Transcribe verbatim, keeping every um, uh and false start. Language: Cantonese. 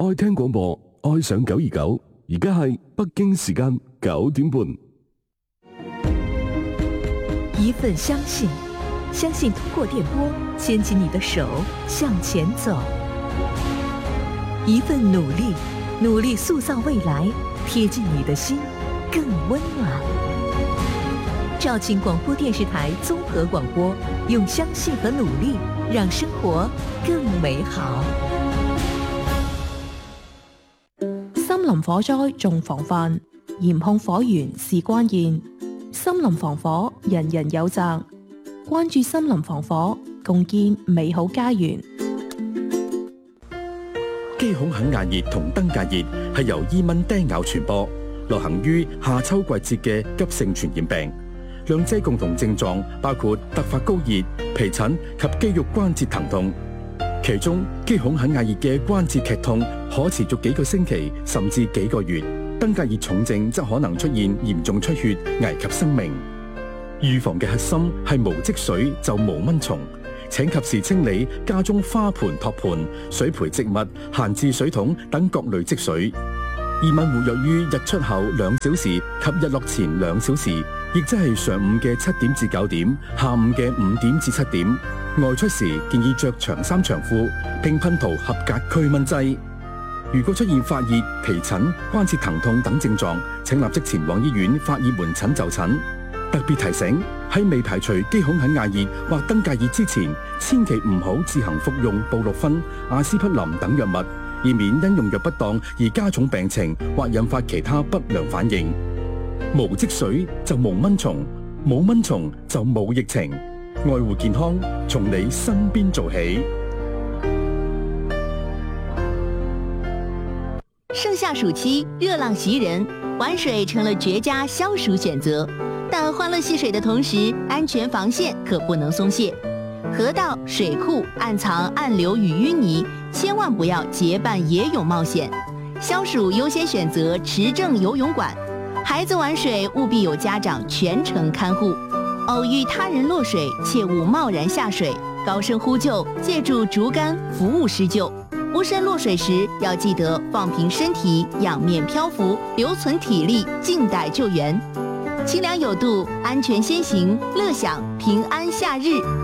愛聽廣播，愛上九二九。而家係北京時間九點半。 一份相信，相信通過電波牽起你的手向前走；一份努力，努力塑造未來，貼近你的心更溫暖。肇慶廣播電視台綜合廣播，用相信和努力，讓生活更美好。 森林火災重防範，嚴控火源是關鍵。森林防火，人人有責。關注森林防火，共建美好家園。 肌孔肯亞熱同登革熱係由伊蚊叮咬傳播，流行於夏秋季節嘅急性傳染病。兩者共同症狀包括突發高熱、皮疹及肌肉關節疼痛。其中，肌孔肯亞熱嘅關節劇痛可持續幾個星期甚至幾個月，登革熱重症則可能出現嚴重出血，危及生命。預防嘅核心係無積水就無蚊蟲，請及時清理家中花盆、托盤、水培植物、閒置水桶等各類積水。伊蚊活躍於日出後兩小時及日落前兩小時，亦即係上午嘅七點至九點，下午嘅五點至七點。外出時建議着長衫長褲，並噴塗合格驅蚊劑。如果出現發熱、皮疹、關節疼痛等症狀，請立即前往醫院發熱門診就診。特別提醒，喺未排除肌孔肯亞熱或登革熱之前，千祈唔好自行服用布洛芬、阿司匹林等藥物，以免因用藥不當而加重病情或引發其他不良反應。無積水就無蚊蟲，冇蚊蟲就冇疫情。愛護健康，從你身邊做起。 盛夏暑期，熱浪襲人，玩水成了絕佳消暑選擇。但歡樂戲水的同時，安全防線可不能鬆懈。河道、水庫暗藏暗流與淤泥，千萬不要結伴野泳冒險。消暑優先選擇持證游泳館。孩子玩水務必有家長全程看護。偶遇他人落水，切勿貿然下水，高聲呼救，借助竹竿服務施救。無聲落水時，要記得放平身體，仰面漂浮，留存體力，靜待救援。清涼有度，安全先行，樂享平安夏日。